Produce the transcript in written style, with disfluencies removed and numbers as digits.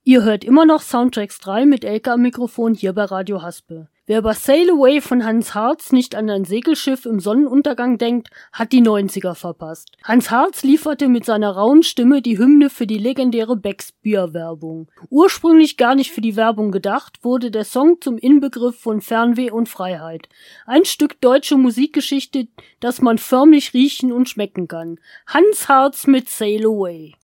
Ihr hört immer noch Soundtracks 3 mit Elke am Mikrofon hier bei Radio Haspel. Wer bei Sail Away von Hans Harz nicht an ein Segelschiff im Sonnenuntergang denkt, hat die 90er verpasst. Hans Harz lieferte mit seiner rauen Stimme die Hymne für die legendäre Becks Bierwerbung. Ursprünglich gar nicht für die Werbung gedacht, wurde der Song zum Inbegriff von Fernweh und Freiheit. Ein Stück deutsche Musikgeschichte, das man förmlich riechen und schmecken kann. Hans Harz mit Sail Away.